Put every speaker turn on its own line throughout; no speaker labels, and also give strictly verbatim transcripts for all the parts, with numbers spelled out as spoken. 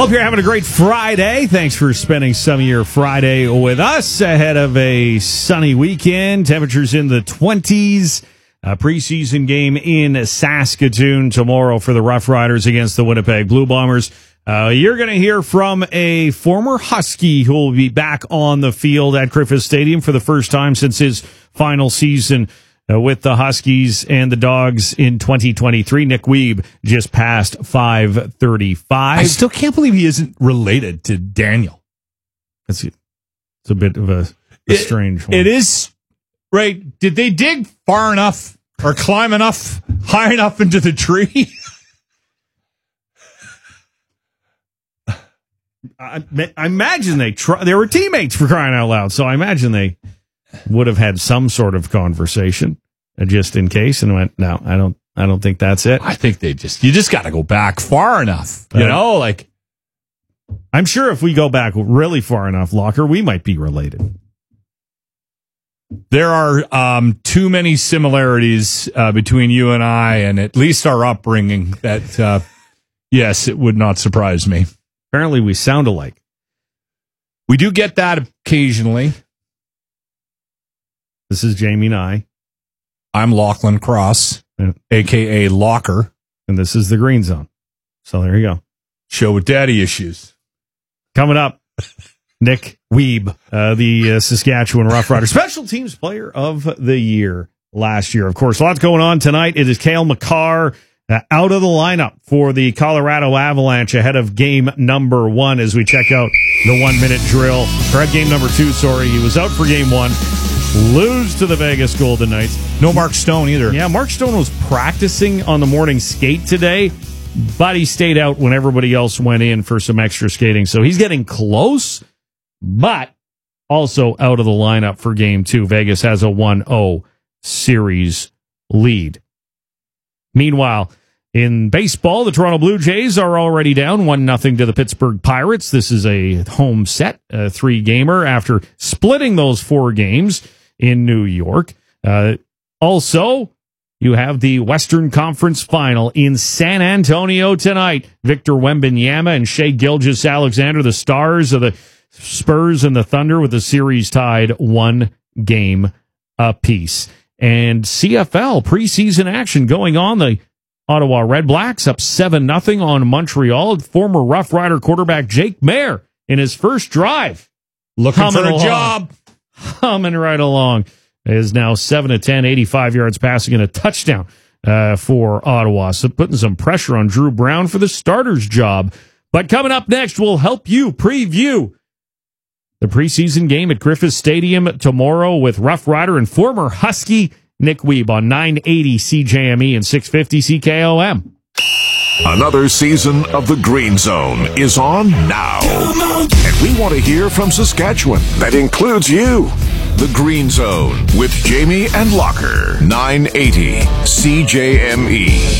Hope you're having a great Friday. Thanks for spending some of your Friday with us ahead of a sunny weekend. Temperatures in the twenties. A preseason game in Saskatoon tomorrow for the Rough Riders against the Winnipeg Blue Bombers. Uh, you're going to hear from a former Husky who will be back on the field at Griffith Stadium for the first time since his final season uh, with the Huskies and the Dogs in twenty twenty-three. Nick Wiebe just passed five thirty-five.
I still can't believe he isn't related to Daniel.
It's, it's a bit of a, a
it,
strange one.
It is, right? Did they dig far enough or climb enough, high enough into the tree?
I, I imagine they try, they were teammates, for crying out loud. So I imagine they would have had some sort of conversation uh, just in case, and went, no, I don't, I don't think that's it.
I think they just, you just got to go back far enough, you uh, know, like.
I'm sure if we go back really far enough, Locker, we might be related.
There are um, too many similarities uh, between you and I, and at least our upbringing, that, uh, yes, it would not surprise me.
Apparently, we sound alike.
We do get that occasionally.
This is Jamie Nye.
I'm Lachlan Cross,
and,
a k a. Locker.
And this is the Green Zone. So there you go.
Show with daddy issues.
Coming up, Nick Wiebe, uh, the uh, Saskatchewan Roughrider Special Teams Player of the Year last year. Of course, lots going on tonight. It is Cale Makar uh, out of the lineup for the Colorado Avalanche ahead of game number one as we check out the one-minute drill. Or game number two, sorry. He was out for game one. Lose to the Vegas Golden Knights.
No Mark Stone either.
Yeah, Mark Stone was practicing on the morning skate today, but he stayed out when everybody else went in for some extra skating. So he's getting close, but also out of the lineup for game two. Vegas has a one oh series lead. Meanwhile, in baseball, the Toronto Blue Jays are already down one nothing to the Pittsburgh Pirates. This is a home set, a three-gamer after splitting those four games in New York. Uh, also, you have the Western Conference Final in San Antonio tonight. Victor Wembanyama and Shai Gilgeous-Alexander, the stars of the Spurs and the Thunder, with the series tied one game apiece. And C F L preseason action going on. The Ottawa Red Blacks up seven nothing on Montreal. Former Rough Rider quarterback Jake Maier in his first drive.
Looking for a along. job.
Humming right along. Is now seven to ten, eighty-five yards passing and a touchdown uh, for Ottawa. So putting some pressure on Drew Brown for the starter's job. But coming up next, we'll help you preview the preseason game at Griffith Stadium tomorrow with Rough Rider and former Husky Nick Wiebe on nine eighty C J M E and six fifty C K O M.
Another season of the Green Zone is on now. And we want to hear from Saskatchewan. That includes you. The Green Zone with Jamie and Locker. nine eighty C J M E.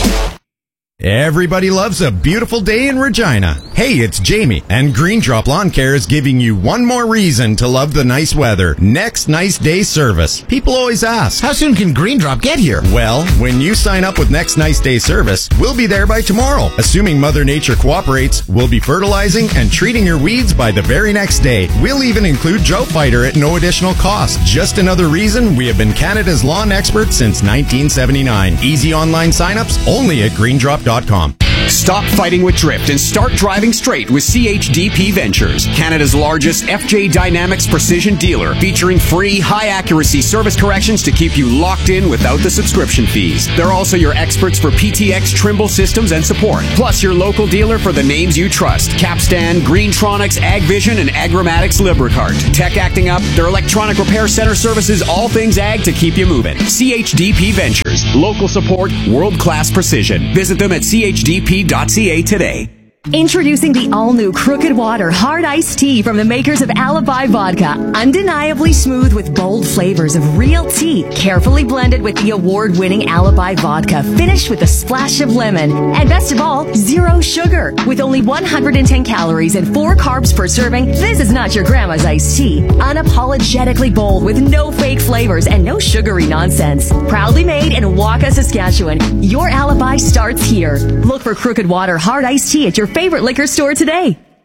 Everybody loves a beautiful day in Regina. Hey, it's Jamie, and Green Drop Lawn Care is giving you one more reason to love the nice weather. Next Nice Day service. People always ask,
how soon can Green Drop get here?
Well, when you sign up with Next Nice Day service, we'll be there by tomorrow. Assuming Mother Nature cooperates, we'll be fertilizing and treating your weeds by the very next day. We'll even include Drought Fighter at no additional cost. Just another reason we have been Canada's lawn expert since nineteen seventy-nine. Easy online signups only at green drop dot com.
Stop fighting with drift and start driving straight with C H D P Ventures, Canada's largest F J Dynamics precision dealer, featuring free, high-accuracy service corrections to keep you locked in without the subscription fees. They're also your experts for P T X Trimble systems and support, plus your local dealer for the names you trust: Capstan, Greentronics, AgVision, and Agramatics Lubricart. Tech acting up, their electronic repair center services all things ag to keep you moving. C H D P Ventures, local support, world-class precision. Visit them at c h d p dot c a today.
Introducing the all-new Crooked Water Hard Iced Tea from the makers of Alibi Vodka. Undeniably smooth with bold flavors of real tea, carefully blended with the award-winning Alibi Vodka, finished with a splash of lemon. And best of all, zero sugar. With only one hundred ten calories and four carbs per serving, this is not your grandma's iced tea. Unapologetically bold with no fake flavors and no sugary nonsense. Proudly made in Waka, Saskatchewan. Your alibi starts here. Look for Crooked Water Hard Iced Tea at your favorite liquor store today.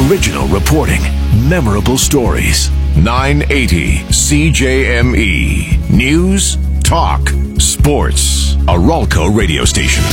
Original reporting, memorable stories. nine eighty C J M E. News, talk, sports. A Ralco radio station.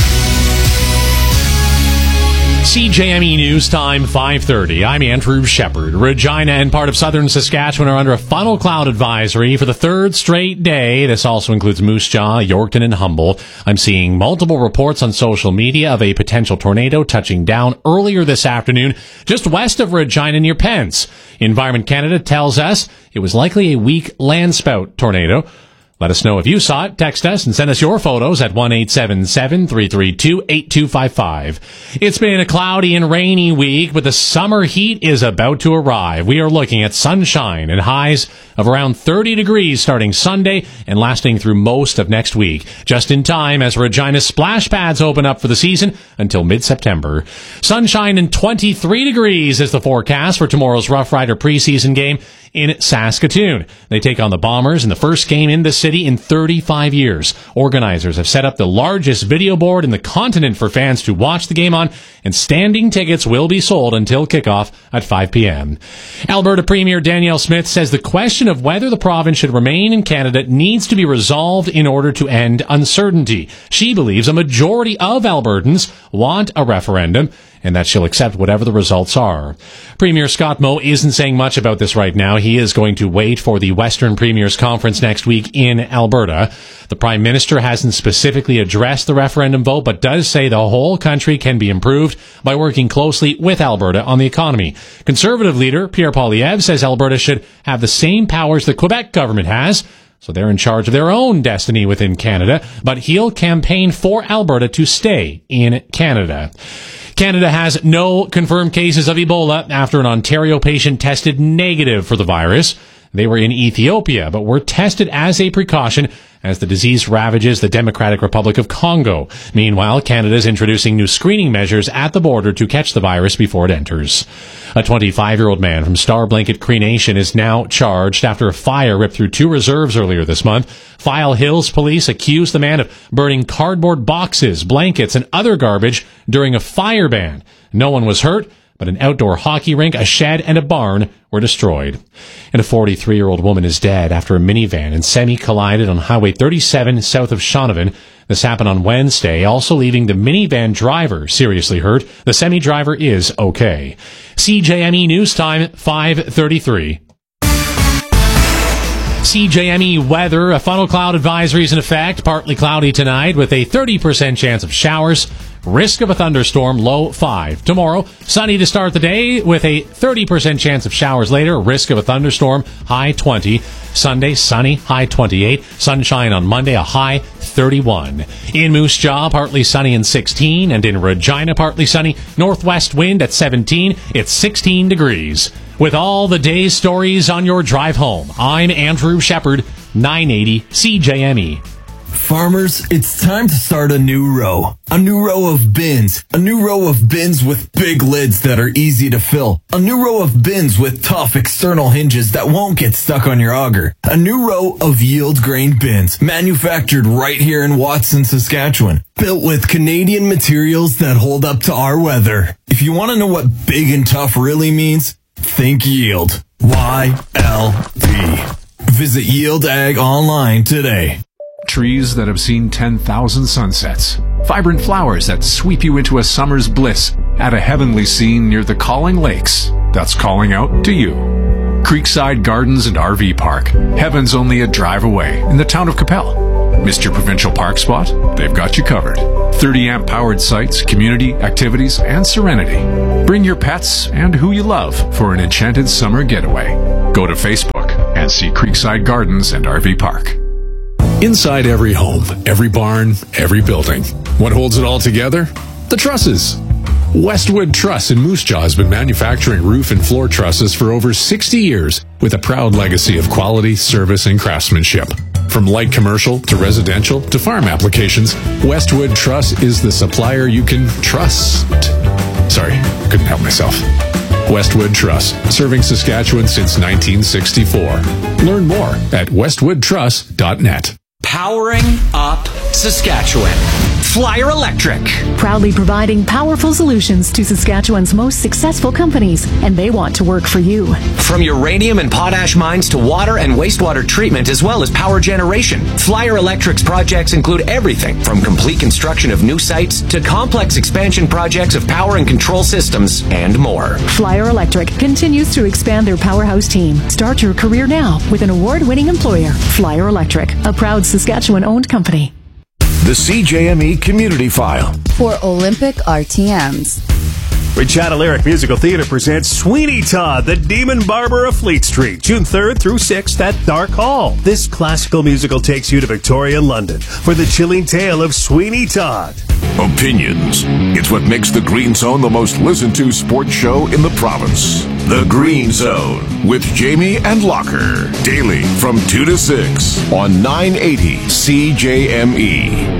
C J M E News Time, five thirty. I'm Andrew Shepard. Regina and part of southern Saskatchewan are under a funnel cloud advisory for the third straight day. This also includes Moose Jaw, Yorkton, and Humboldt. I'm seeing multiple reports on social media of a potential tornado touching down earlier this afternoon just west of Regina near Pence. Environment Canada tells us it was likely a weak landspout tornado. Let us know if you saw it. Text us and send us your photos at one eight seven seven, three three two, eight two five five. It's been a cloudy and rainy week, but the summer heat is about to arrive. We are looking at sunshine and highs of around thirty degrees starting Sunday and lasting through most of next week, just in time as Regina's splash pads open up for the season until mid-September. Sunshine and twenty-three degrees is the forecast for tomorrow's Rough Rider preseason game in Saskatoon. They take on the Bombers in the first game in the city in thirty-five years. Organizers have set up the largest video board in the continent for fans to watch the game on, and standing tickets will be sold until kickoff at five p.m. Alberta Premier Danielle Smith says the question of whether the province should remain in Canada needs to be resolved in order to end uncertainty. She believes a majority of Albertans want a referendum, and that she'll accept whatever the results are. Premier Scott Moe isn't saying much about this right now. He is going to wait for the Western Premiers Conference next week in Alberta. The Prime Minister hasn't specifically addressed the referendum vote, but does say the whole country can be improved by working closely with Alberta on the economy. Conservative leader Pierre Poilievre says Alberta should have the same powers the Quebec government has, so they're in charge of their own destiny within Canada, but he'll campaign for Alberta to stay in Canada. Canada has no confirmed cases of Ebola after an Ontario patient tested negative for the virus. They were in Ethiopia, but were tested as a precaution as the disease ravages the Democratic Republic of Congo. Meanwhile, Canada is introducing new screening measures at the border to catch the virus before it enters. A twenty-five-year-old man from Star Blanket Cree Nation is now charged after a fire ripped through two reserves earlier this month. File Hills police accused the man of burning cardboard boxes, blankets, and other garbage during a fire ban. No one was hurt, but an outdoor hockey rink, a shed, and a barn were destroyed. And a forty-three-year-old woman is dead after a minivan and semi-collided on Highway thirty-seven south of Shaunavon. This happened on Wednesday, also leaving the minivan driver seriously hurt. The semi-driver is okay. C J M E News Time, five thirty-three. C J M E weather, a funnel cloud advisory is in effect. Partly cloudy tonight with a thirty percent chance of showers. Risk of a thunderstorm, low five. Tomorrow, sunny to start the day with a thirty percent chance of showers later. Risk of a thunderstorm, high twenty. Sunday, sunny, high twenty-eight. Sunshine on Monday, a high thirty-one. In Moose Jaw, partly sunny and sixteen. And in Regina, partly sunny. Northwest wind at seventeen. It's sixteen degrees. With all the day's stories on your drive home, I'm Andrew Shepard, nine eighty C J M E.
Farmers, it's time to start a new row. A new row of bins. A new row of bins with big lids that are easy to fill. A new row of bins with tough external hinges that won't get stuck on your auger. A new row of yield grain bins, manufactured right here in Watson, Saskatchewan. Built with Canadian materials that hold up to our weather. If you want to know what big and tough really means, think yield. Y L D. Visit Yield Ag online today.
Trees that have seen ten thousand sunsets. Vibrant flowers that sweep you into a summer's bliss at a heavenly scene near the Calling Lakes. That's calling out to you. Creekside Gardens and R V Park. Heaven's only a drive away in the town of Capel. Missed your provincial park spot? They've got you covered. thirty amp powered sites, community, activities, and serenity. Bring your pets and who you love for an enchanted summer getaway. Go to Facebook and see Creekside Gardens and R V Park.
Inside every home, every barn, every building. What holds it all together? The trusses. Westwood Truss in Moose Jaw has been manufacturing roof and floor trusses for over sixty years with a proud legacy of quality, service, and craftsmanship. From light commercial to residential to farm applications, Westwood Truss is the supplier you can trust. Sorry, couldn't help myself. Westwood Truss, serving Saskatchewan since nineteen sixty-four. Learn more at westwood truss dot net.
Powering up Saskatchewan.
Flyer Electric.
Proudly providing powerful solutions to Saskatchewan's most successful companies, and they want to work for you.
From uranium and potash mines to water and wastewater treatment, as well as power generation, Flyer Electric's projects include everything from complete construction of new sites to complex expansion projects of power and control systems and more.
Flyer Electric continues to expand their powerhouse team. Start your career now with an award-winning employer. Flyer Electric, a proud Saskatchewan-owned company.
The C J M E Community File.
For Olympic R T Ms.
Regina Lyric Musical Theater presents Sweeney Todd, the Demon Barber of Fleet Street, June third through sixth at Dark Hall. This classical musical takes you to Victorian London for the chilling tale of Sweeney Todd.
Opinions. It's what makes the Green Zone the most listened to sports show in the province. The Green Zone with Jamie and Locker. Daily from two to six on nine eighty C J M E.